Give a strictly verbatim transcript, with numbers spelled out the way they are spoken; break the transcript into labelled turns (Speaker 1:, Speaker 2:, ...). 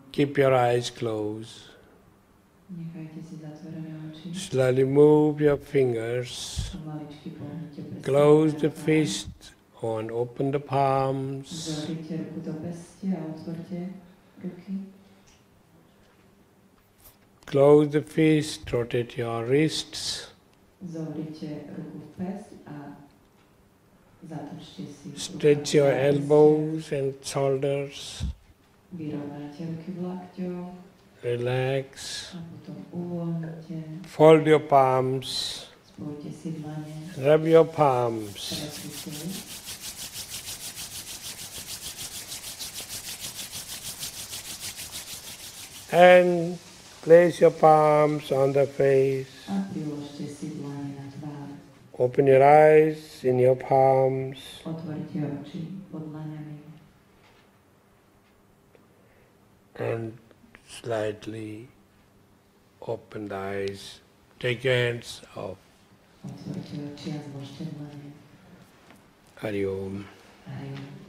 Speaker 1: Keep your eyes closed.
Speaker 2: Nechajte si zatvorené oči.
Speaker 1: Slowly move your fingers.
Speaker 2: Pomaličky pohnite prstami
Speaker 1: Close
Speaker 2: na
Speaker 1: the
Speaker 2: tvár.
Speaker 1: fist and open the palms.
Speaker 2: Zavrite ruku do peste a otvorte ruky.
Speaker 1: Close the fist, rotate your wrists.
Speaker 2: Zavrite ruku v pest a zatočte si.
Speaker 1: Stretch your elbows and shoulders.
Speaker 2: Vyrovnajte ruky v lakťoch.
Speaker 1: Relax.
Speaker 2: A potom uvoľnite.
Speaker 1: Fold your palms.
Speaker 2: Spojte si dlane.
Speaker 1: Rub your palms.
Speaker 2: Pretrite.
Speaker 1: And place your palms on the face.
Speaker 2: A priložte si dlane na tvár.
Speaker 1: Open your eyes in your palms.
Speaker 2: Otvorte oči pod dlaňami.
Speaker 1: And slightly open the eyes. Take your hands off.
Speaker 2: Otvorte oči a zložte dlane.
Speaker 1: Hari Om.
Speaker 2: Hari Om.